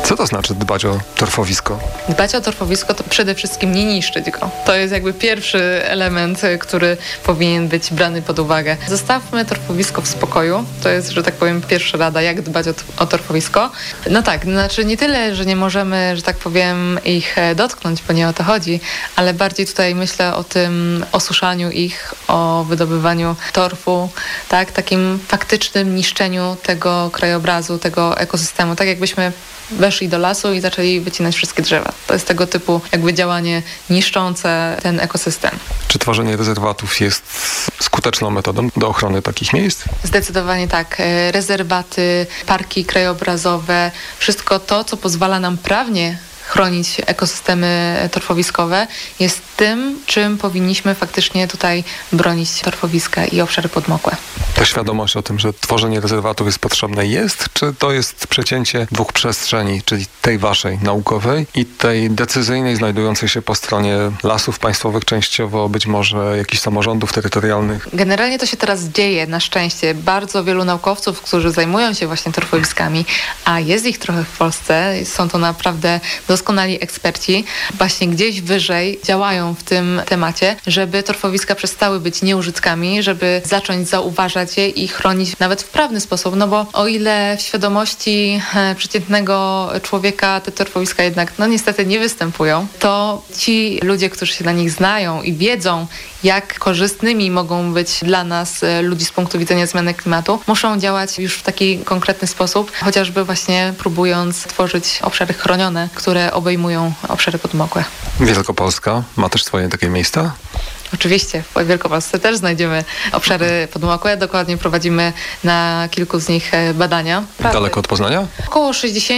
Co to znaczy dbać o torfowisko? Dbać o torfowisko to przede wszystkim nie niszczyć go. To jest jakby pierwszy element, który powinien być brany pod uwagę. Zostawmy torfowisko w spokoju. To jest, że tak powiem, pierwsza rada, jak dbać o torfowisko. No tak, znaczy nie tyle, że nie możemy, że tak powiem, ich dotknąć, bo nie o to chodzi, ale bardziej tutaj myślę o tym osuszaniu ich, o wydobywaniu torfu, tak, takim faktycznym niszczeniu tego krajobrazu, tego ekosystemu. Tak jakbyśmy weszli do lasu i zaczęli wycinać wszystkie drzewa. To jest tego typu jakby działanie niszczące ten ekosystem. Czy tworzenie rezerwatów jest skuteczną metodą do ochrony takich miejsc? Zdecydowanie tak. Rezerwaty, parki krajobrazowe, wszystko to, co pozwala nam prawnie chronić ekosystemy torfowiskowe, jest tym, czym powinniśmy faktycznie tutaj bronić torfowiska i obszary podmokłe. Ta świadomość o tym, że tworzenie rezerwatów jest potrzebne jest, czy to jest przecięcie dwóch przestrzeni, czyli tej waszej naukowej i tej decyzyjnej, znajdującej się po stronie lasów państwowych, częściowo być może jakichś samorządów terytorialnych? Generalnie to się teraz dzieje, na szczęście. Bardzo wielu naukowców, którzy zajmują się właśnie torfowiskami, a jest ich trochę w Polsce, są to naprawdę doskonali eksperci, właśnie gdzieś wyżej działają w tym temacie, żeby torfowiska przestały być nieużytkami, żeby zacząć zauważać je i chronić nawet w prawny sposób, no bo o ile w świadomości przeciętnego człowieka te torfowiska jednak no niestety nie występują, to ci ludzie, którzy się na nich znają i wiedzą, jak korzystnymi mogą być dla nas, ludzi z punktu widzenia zmiany klimatu, muszą działać już w taki konkretny sposób, chociażby właśnie próbując tworzyć obszary chronione, które obejmują obszary podmokłe. Wielkopolska ma też swoje takie miejsca? Oczywiście, w Wielkopolsce też znajdziemy obszary podmokłe. Dokładnie prowadzimy na kilku z nich badania. Daleko od Poznania? Około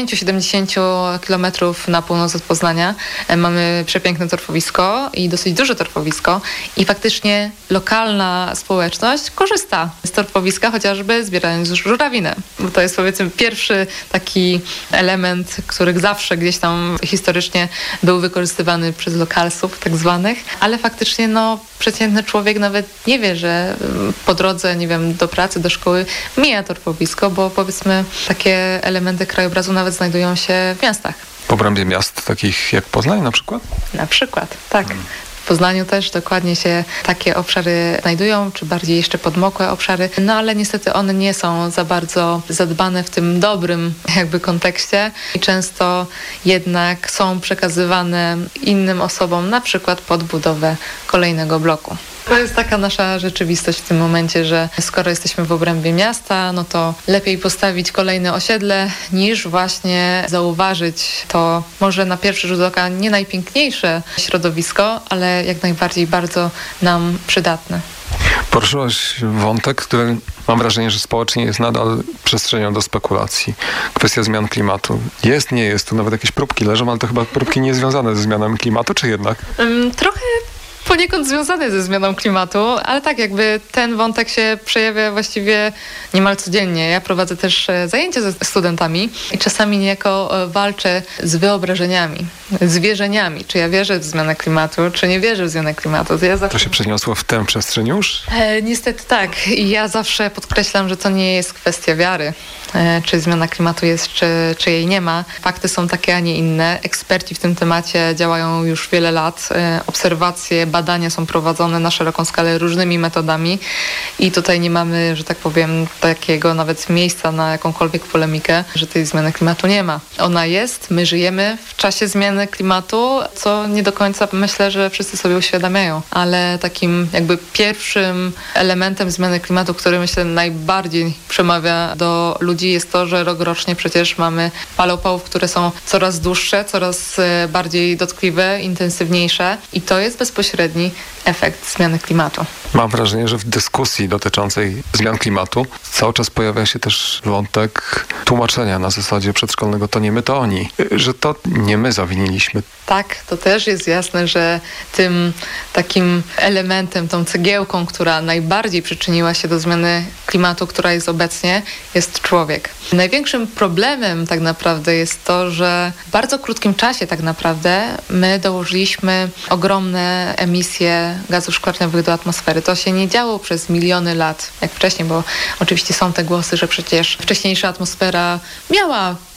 60-70 km na północ od Poznania mamy przepiękne torfowisko i dosyć duże torfowisko i faktycznie lokalna społeczność korzysta z torfowiska, chociażby zbierając żurawinę. Bo to jest powiedzmy pierwszy taki element, który zawsze gdzieś tam historycznie był wykorzystywany przez lokalsów tak zwanych, ale faktycznie no przeciętny człowiek nawet nie wie, że po drodze, nie wiem, do pracy, do szkoły mija torfowisko, bo powiedzmy takie elementy krajobrazu nawet znajdują się w miastach. W obrębie miast takich jak Poznań na przykład? Na przykład, tak. W Poznaniu też dokładnie się takie obszary znajdują, czy bardziej jeszcze podmokłe obszary, no ale niestety one nie są za bardzo zadbane w tym dobrym jakby kontekście i często jednak są przekazywane innym osobom, na przykład pod budowę kolejnego bloku. To jest taka nasza rzeczywistość w tym momencie, że skoro jesteśmy w obrębie miasta, no to lepiej postawić kolejne osiedle niż właśnie zauważyć to może na pierwszy rzut oka nie najpiękniejsze środowisko, ale jak najbardziej bardzo nam przydatne. Poruszyłaś wątek, który mam wrażenie, że społecznie jest nadal przestrzenią do spekulacji. Kwestia zmian klimatu. Jest, nie jest, tu nawet jakieś próbki leżą, ale to chyba próbki niezwiązane ze zmianami klimatu, czy jednak? Trochę poniekąd związany ze zmianą klimatu, ale tak jakby ten wątek się przejawia właściwie niemal codziennie. Ja prowadzę też zajęcia ze studentami i czasami niejako walczę z wyobrażeniami, z wierzeniami. Czy ja wierzę w zmianę klimatu, czy nie wierzę w zmianę klimatu. To się przeniosło w tę przestrzeń już? Niestety tak. I ja zawsze podkreślam, że to nie jest kwestia wiary, czy zmiana klimatu jest, czy jej nie ma. Fakty są takie, a nie inne. Eksperci w tym temacie działają już wiele lat. Obserwacje, badania są prowadzone na szeroką skalę różnymi metodami i tutaj nie mamy, że tak powiem, takiego nawet miejsca na jakąkolwiek polemikę, że tej zmiany klimatu nie ma. Ona jest, my żyjemy w czasie zmiany klimatu, co nie do końca myślę, że wszyscy sobie uświadamiają, ale takim jakby pierwszym elementem zmiany klimatu, który myślę najbardziej przemawia do ludzi jest to, że rokrocznie przecież mamy fale upałów, które są coraz dłuższe, coraz bardziej dotkliwe, intensywniejsze i to jest bezpośredni efekt zmiany klimatu. Mam wrażenie, że w dyskusji dotyczącej zmian klimatu cały czas pojawia się też wątek tłumaczenia na zasadzie przedszkolnego to nie my, to oni. Że to nie my zawiniliśmy. Tak, to też jest jasne, że tym takim elementem, tą cegiełką, która najbardziej przyczyniła się do zmiany klimatu, która jest obecnie, jest człowiek. Największym problemem tak naprawdę jest to, że w bardzo krótkim czasie tak naprawdę my dołożyliśmy ogromne emisje gazów szklarniowych do atmosfery. To się nie działo przez miliony lat, jak wcześniej, bo oczywiście są te głosy, że przecież wcześniejsza atmosfera miała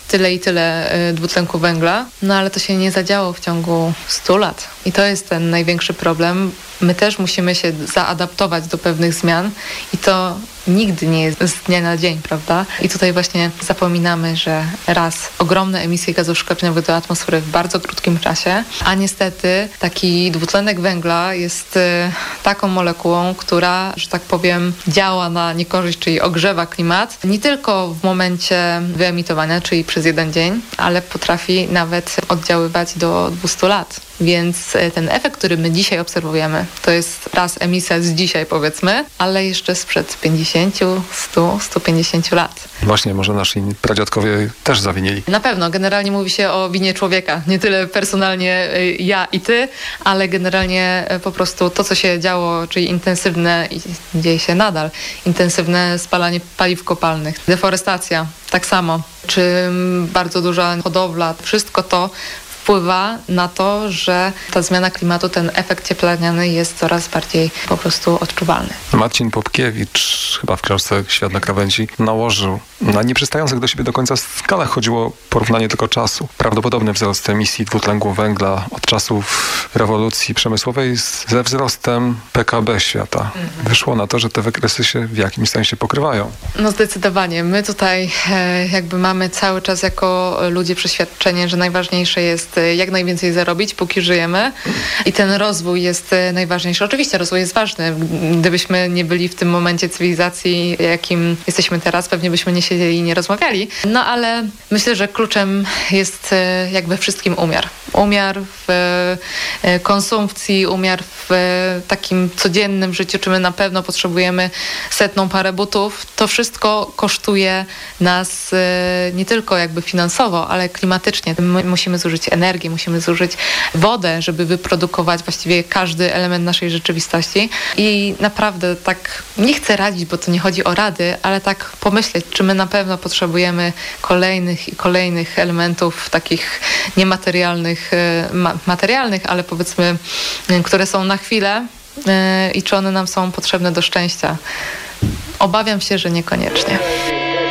tyle i tyle dwutlenku węgla, no ale to się nie zadziało w ciągu 100 lat. I to jest ten największy problem. My też musimy się zaadaptować do pewnych zmian i to nigdy nie jest z dnia na dzień, prawda? I tutaj właśnie zapominamy, że raz ogromne emisje gazów szklepieniowych do atmosfery w bardzo krótkim czasie, a niestety taki dwutlenek węgla jest taką molekułą, która, że tak powiem, działa na niekorzyść, czyli ogrzewa klimat, nie tylko w momencie wyemitowania, czyli przez jeden dzień, ale potrafi nawet oddziaływać do 200 lat. Więc ten efekt, który my dzisiaj obserwujemy, to jest raz emisja z dzisiaj, powiedzmy, ale jeszcze sprzed 50, 100, 150 lat. Właśnie, może nasi pradziadkowie też zawinili. Na pewno, generalnie mówi się o winie człowieka. Nie tyle personalnie ja i ty, ale generalnie po prostu to, co się działo, czyli intensywne, i dzieje się nadal, intensywne spalanie paliw kopalnych, deforestacja, tak samo, czy bardzo duża hodowla, wszystko to wpływa na to, że ta zmiana klimatu, ten efekt cieplarniany jest coraz bardziej po prostu odczuwalny. Marcin Popkiewicz, chyba w książce Świat na krawędzi, nałożył na nieprzystających do siebie do końca skalach. Chodziło o porównanie tylko czasu. Prawdopodobny wzrost emisji dwutlenku węgla od czasów rewolucji przemysłowej ze wzrostem PKB świata. Wyszło na to, że te wykresy się w jakimś sensie pokrywają. No zdecydowanie. My tutaj jakby mamy cały czas jako ludzie przeświadczenie, że najważniejsze jest jak najwięcej zarobić, póki żyjemy i ten rozwój jest najważniejszy. Oczywiście rozwój jest ważny. Gdybyśmy nie byli w tym momencie cywilizacji, jakim jesteśmy teraz, pewnie byśmy nie siedzieli i nie rozmawiali. No ale myślę, że kluczem jest jak we wszystkim umiar. Umiar w konsumpcji, umiar w takim codziennym życiu, czy my na pewno potrzebujemy 100 parę butów. To wszystko kosztuje nas nie tylko jakby finansowo, ale klimatycznie. My musimy zużyć energię, musimy zużyć wodę, żeby wyprodukować właściwie każdy element naszej rzeczywistości. I naprawdę tak nie chcę radzić, bo to nie chodzi o rady, ale tak pomyśleć, czy my na pewno potrzebujemy kolejnych i kolejnych elementów takich niematerialnych, materialnych, ale powiedzmy, które są na chwilę i czy one nam są potrzebne do szczęścia. Obawiam się, że niekoniecznie.